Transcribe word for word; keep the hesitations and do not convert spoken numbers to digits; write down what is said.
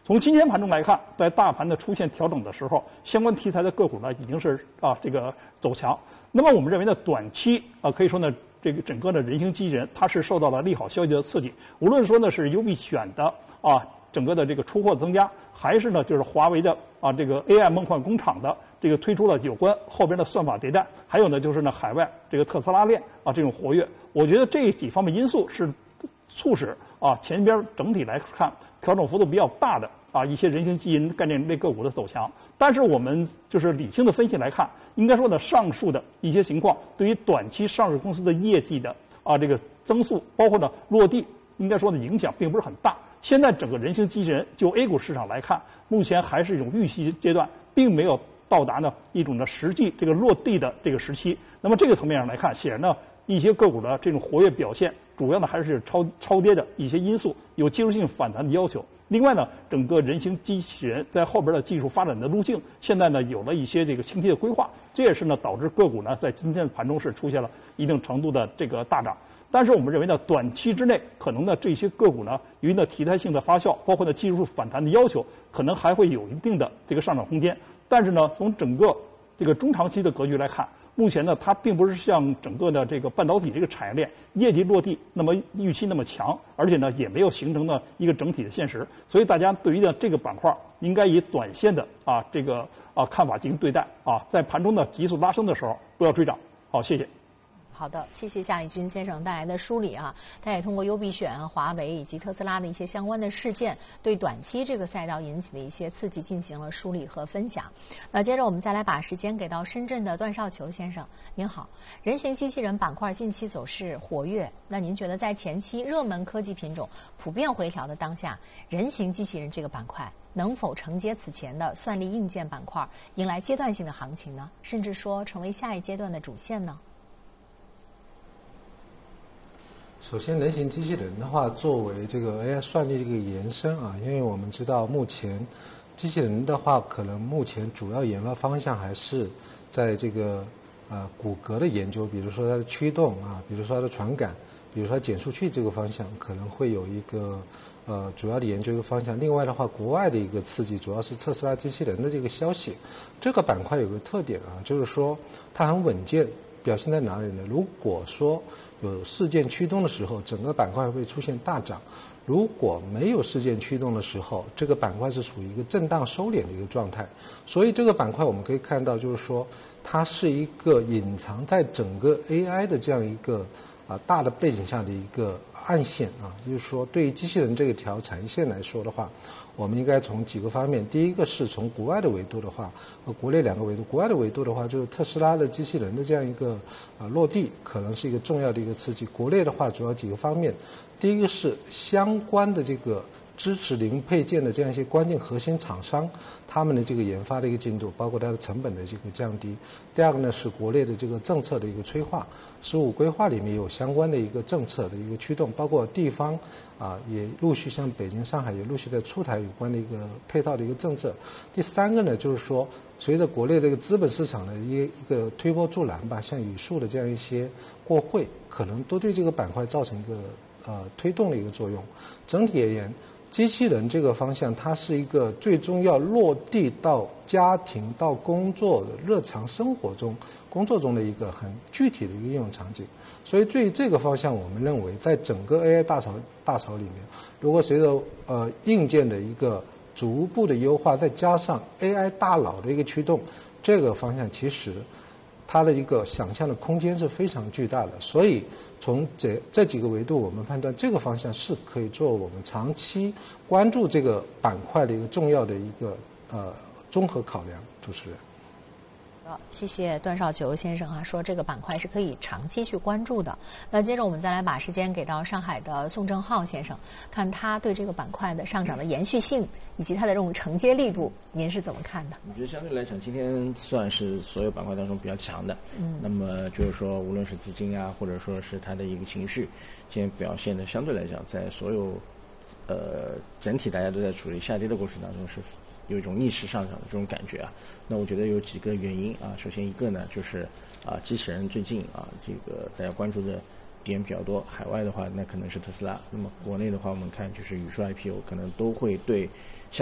从今天盘中来看，在大盘的出现调整的时候，相关题材的个股呢已经是啊这个走强。那么我们认为呢，短期啊可以说呢，这个整个的人形机器人它是受到了利好消息的刺激，无论说呢是优必选的啊整个的这个出货增加，还是呢就是华为的啊这个 A I 梦幻工厂的这个推出了有关后边的算法迭代，还有呢就是呢海外这个特斯拉链啊这种活跃，我觉得这几方面因素是促使啊前边整体来看调整幅度比较大的啊一些人形机器人概念类个股的走强。但是我们就是理性的分析来看，应该说呢上述的一些情况对于短期上市公司的业绩的啊这个增速，包括呢落地，应该说呢影响并不是很大。现在整个人形机器人就 A 股市场来看，目前还是一种预习阶段，并没有到达呢一种呢实际这个落地的这个时期。那么这个层面上来看，显然呢一些个股的这种活跃表现，主要呢还是超超跌的一些因素，有技术性反弹的要求。另外呢，整个人形机器人在后边的技术发展的路径，现在呢有了一些这个清晰的规划，这也是呢导致个股呢在今天的盘中是出现了一定程度的这个大涨。但是我们认为呢，短期之内可能呢这些个股呢，由于呢题材性的发酵，包括呢技术反弹的要求，可能还会有一定的这个上涨空间。但是呢，从整个这个中长期的格局来看，目前呢它并不是像整个的这个半导体这个产业链业绩落地那么预期那么强，而且呢也没有形成呢一个整体的现实。所以大家对于呢这个板块应该以短线的啊这个啊看法进行对待啊，在盘中呢急速拉升的时候不要追涨。好，谢谢。 好的，谢谢夏立军先生带来的梳理啊。他也通过优必选、华为以及特斯拉的一些相关的事件，对短期这个赛道引起的一些刺激进行了梳理和分享。那接着我们再来把时间给到深圳的段少球先生，您好。人形机器人板块近期走势活跃，那您觉得在前期热门科技品种普遍回调的当下，人形机器人这个板块能否承接此前的算力硬件板块，迎来阶段性的行情呢？甚至说成为下一阶段的主线呢？ 首先，人形机器人的话，作为这个 A I 算力的一个延伸啊，因为我们知道目前机器人的话，可能目前主要研发方向还是在这个呃骨骼的研究，比如说它的驱动啊，比如说它的传感，比如说它减速器这个方向，可能会有一个呃主要的研究一个方向。另外的话，国外的一个刺激主要是特斯拉机器人的这个消息。这个板块有个特点啊，就是说它很稳健，表现在哪里呢？如果说有事件驱动的时候，整个板块会出现大涨；如果没有事件驱动的时候，这个板块是处于一个震荡收敛的一个状态。所以这个板块我们可以看到，就是说它是一个隐藏在整个 A I 的这样一个啊大的背景下的一个暗线啊，就是说对于机器人这个条产业线来说的话，我们应该从几个方面。第一个是从国外的维度的话，和国内两个维度。国外的维度的话，就是特斯拉的机器人的这样一个啊落地，可能是一个重要的一个刺激。国内的话，主要几个方面。第一个是相关的这个支持零配件的这样一些关键核心厂商，他们的这个研发的一个进度，包括它的成本的这个降低。第二个呢是国内的这个政策的一个催化，十五规划里面有相关的一个政策的一个驱动，包括地方啊也陆续像北京、上海也陆续在出台有关的一个配套的一个政策。第三个呢就是说，随着国内这个资本市场的一个一个推波助澜吧，像语数的这样一些过会，可能都对这个板块造成一个呃推动的一个作用。整体而言，机器人这个方向，它是一个最终要落地到家庭、到工作的日常生活中、工作中的一个很具体的一个应用场景。所以，对于这个方向，我们认为，在整个 A I 大潮大潮里面，如果随着呃硬件的一个逐步的优化，再加上 A I 大佬的一个驱动，这个方向其实它的一个想象的空间是非常巨大的。所以，从这这几个维度，我们判断这个方向是可以做我们长期关注这个板块的一个重要的一个呃综合考量。主持人。 好，谢谢段少球先生啊，说这个板块是可以长期去关注的。那接着我们再来把时间给到上海的宋正浩先生，看他对这个板块的上涨的延续性以及它的这种承接力度，您是怎么看的？ 我觉得相对来讲，今天算是所有板块当中比较强的。嗯，那么就是说，无论是资金啊，或者说是它的一个情绪，今天表现的相对来讲，在所有呃整体大家都在处于下跌的过程当中是有一种逆势上涨的这种感觉啊。那我觉得有几个原因啊。首先一个呢，就是啊，机器人最近啊，这个大家关注的点比较多。海外的话，那可能是特斯拉；那么国内的话，我们看就是语数 I P O 可能都会对